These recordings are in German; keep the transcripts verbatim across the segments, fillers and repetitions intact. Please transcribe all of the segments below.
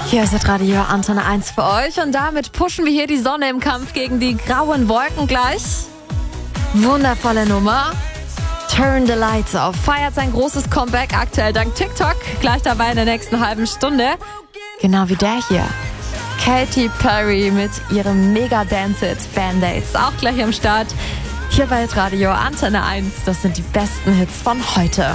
Hier ist das Radio Antenne eins für euch und damit pushen wir hier die Sonne im Kampf gegen die grauen Wolken gleich. Wundervolle Nummer. Turn the Lights Off feiert sein großes Comeback aktuell dank TikTok. Gleich dabei in der nächsten halben Stunde. Genau wie der hier. Katy Perry mit ihrem Mega-Dance-Hit Band-Aids. Auch gleich am Start. Hier bei Radio Antenne eins. Das sind die besten Hits von heute.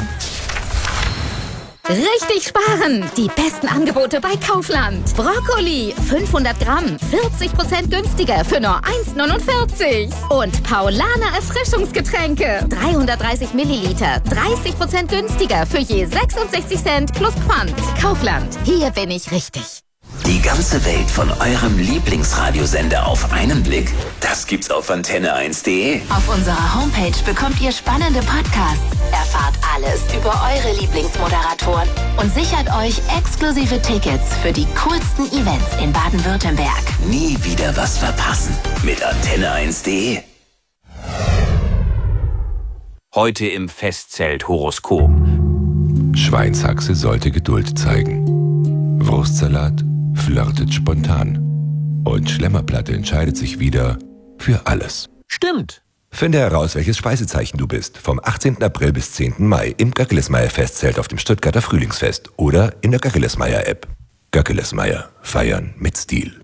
Richtig sparen! Die besten Angebote bei Kaufland. Brokkoli, fünfhundert Gramm, vierzig Prozent günstiger für nur eins neunundvierzig. Und Paulaner Erfrischungsgetränke, dreihundertdreißig Milliliter, dreißig Prozent günstiger für je sechsundsechzig Cent plus Pfand. Kaufland, hier bin ich richtig. Die ganze Welt von eurem Lieblingsradiosender auf einen Blick? Das gibt's auf antenne eins punkt de. Auf unserer Homepage bekommt ihr spannende Podcasts, erfahrt alles über eure Lieblingsmoderatoren und sichert euch exklusive Tickets für die coolsten Events in Baden-Württemberg. Nie wieder was verpassen mit antenne eins punkt de. Heute im Festzelt Horoskop. Schweinshaxe sollte Geduld zeigen. Wurstsalat flirtet spontan. Und Schlemmerplatte entscheidet sich wieder für alles. Stimmt. Finde heraus, welches Speisezeichen du bist. Vom achtzehnten April bis zehnten Mai im Gackelsmeier Festzelt auf dem Stuttgarter Frühlingsfest oder in der Gackelsmeier App. Gackelsmeier. Feiern mit Stil.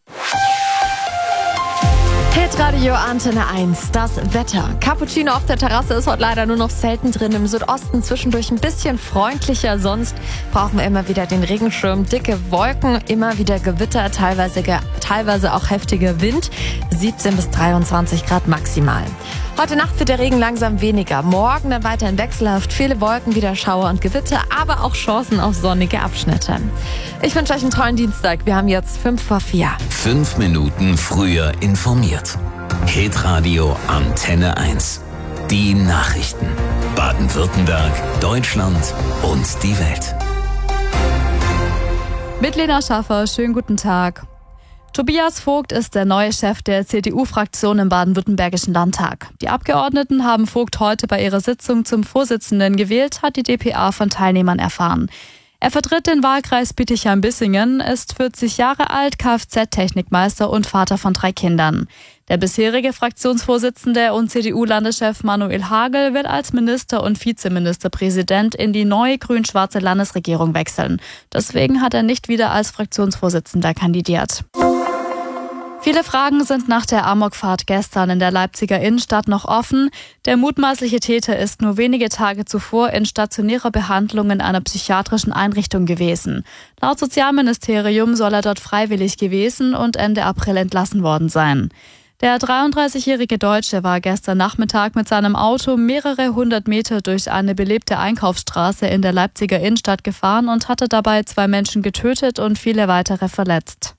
Hitradio Antenne eins, das Wetter. Cappuccino auf der Terrasse ist heute leider nur noch selten drin. Im Südosten zwischendurch ein bisschen freundlicher. Sonst brauchen wir immer wieder den Regenschirm. Dicke Wolken, immer wieder Gewitter, teilweise, teilweise auch heftiger Wind. siebzehn bis dreiundzwanzig Grad maximal. Heute Nacht wird der Regen langsam weniger. Morgen dann weiterhin wechselhaft. Viele Wolken, wieder Schauer und Gewitter, aber auch Chancen auf sonnige Abschnitte. Ich wünsche euch einen tollen Dienstag. Wir haben jetzt fünf vor vier. Fünf Minuten früher informiert. Hitradio Antenne eins. Die Nachrichten. Baden-Württemberg, Deutschland und die Welt. Mit Lena Schaffer, schönen guten Tag. Tobias Vogt ist der neue Chef der C D U-Fraktion im baden-württembergischen Landtag. Die Abgeordneten haben Vogt heute bei ihrer Sitzung zum Vorsitzenden gewählt, hat die d p a von Teilnehmern erfahren. Er vertritt den Wahlkreis Bietigheim-Bissingen, ist vierzig Jahre alt, Kfz-Technikmeister und Vater von drei Kindern. Der bisherige Fraktionsvorsitzende und C D U-Landeschef Manuel Hagel will als Minister- und Vizeministerpräsident in die neue grün-schwarze Landesregierung wechseln. Deswegen hat er nicht wieder als Fraktionsvorsitzender kandidiert. Viele Fragen sind nach der Amokfahrt gestern in der Leipziger Innenstadt noch offen. Der mutmaßliche Täter ist nur wenige Tage zuvor in stationärer Behandlung in einer psychiatrischen Einrichtung gewesen. Laut Sozialministerium soll er dort freiwillig gewesen und Ende April entlassen worden sein. Der dreiunddreißigjährige Deutsche war gestern Nachmittag mit seinem Auto mehrere hundert Meter durch eine belebte Einkaufsstraße in der Leipziger Innenstadt gefahren und hatte dabei zwei Menschen getötet und viele weitere verletzt.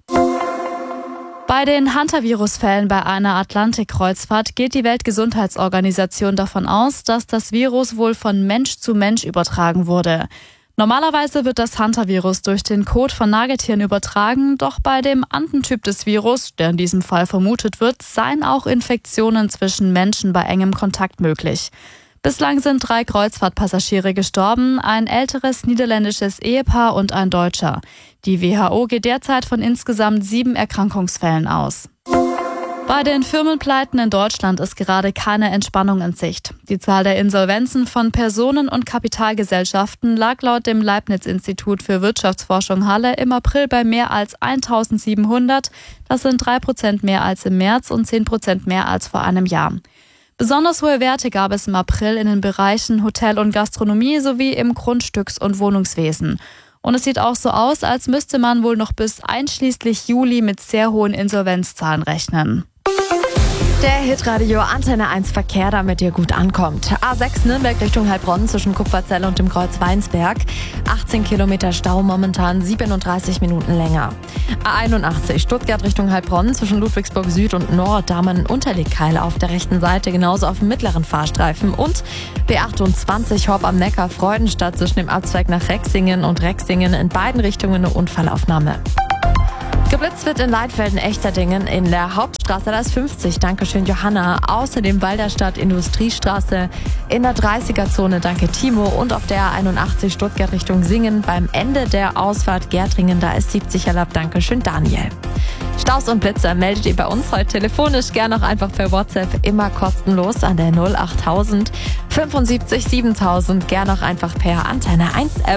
Bei den Hantavirus-Fällen bei einer Atlantikkreuzfahrt geht die Weltgesundheitsorganisation davon aus, dass das Virus wohl von Mensch zu Mensch übertragen wurde. Normalerweise wird das Hantavirus durch den Kot von Nagetieren übertragen, doch bei dem Andentyp des Virus, der in diesem Fall vermutet wird, seien auch Infektionen zwischen Menschen bei engem Kontakt möglich. Bislang sind drei Kreuzfahrtpassagiere gestorben, ein älteres niederländisches Ehepaar und ein Deutscher. Die W H O geht derzeit von insgesamt sieben Erkrankungsfällen aus. Bei den Firmenpleiten in Deutschland ist gerade keine Entspannung in Sicht. Die Zahl der Insolvenzen von Personen- und Kapitalgesellschaften lag laut dem Leibniz-Institut für Wirtschaftsforschung Halle im April bei mehr als eintausendsiebenhundert. Das sind drei Prozent mehr als im März und zehn Prozent mehr als vor einem Jahr. Besonders hohe Werte gab es im April in den Bereichen Hotel und Gastronomie sowie im Grundstücks- und Wohnungswesen. Und es sieht auch so aus, als müsste man wohl noch bis einschließlich Juli mit sehr hohen Insolvenzzahlen rechnen. Der Hitradio Antenne eins Verkehr, damit ihr gut ankommt. A sechs Nürnberg Richtung Heilbronn zwischen Kupferzell und dem Kreuz Weinsberg. achtzehn Kilometer Stau, momentan siebenunddreißig Minuten länger. A einundachtzig Stuttgart Richtung Heilbronn zwischen Ludwigsburg Süd und Nord. Da man Unterlegkeile auf der rechten Seite, genauso auf dem mittleren Fahrstreifen. Und B achtundzwanzig Horb am Neckar Freudenstadt zwischen dem Abzweig nach Rexingen und Rexingen in beiden Richtungen eine Unfallaufnahme. Geblitzt wird in Leitfelden-Echterdingen in der Hauptstraße, da ist fünfzig. Dankeschön, Johanna. Außerdem Walderstadt Industriestraße in der dreißiger-Zone, danke Timo. Und auf der einundachtzig Stuttgart Richtung Singen beim Ende der Ausfahrt Gärtringen, da ist siebzig erlaubt. Dankeschön, Daniel. Staus und Blitzer meldet ihr bei uns heute telefonisch, gerne auch einfach per WhatsApp, immer kostenlos an der null achttausend fünfundsiebzig siebentausend, gerne auch einfach per Antenne eins App.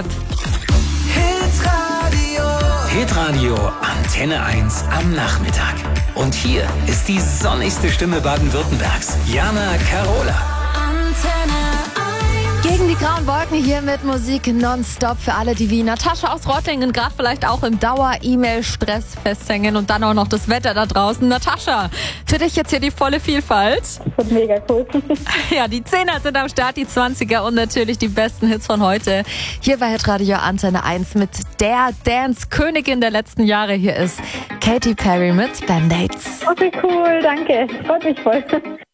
Hitradio Antenne eins am Nachmittag. Und hier ist die sonnigste Stimme Baden-Württembergs, Jana Carola. Gegen die grauen Wolken hier mit Musik nonstop für alle, die wie Natascha aus Rottlingen gerade vielleicht auch im Dauer-E-Mail-Stress festhängen und dann auch noch das Wetter da draußen. Natascha, für dich jetzt hier die volle Vielfalt. Das wird mega cool. Ja, die Zehner sind am Start, die Zwanziger und natürlich die besten Hits von heute. Hier bei Hitradio Antenne eins mit der Dance-Königin der letzten Jahre. Hier ist Katy Perry mit Band-Aids. Okay, cool, danke. Freut mich voll.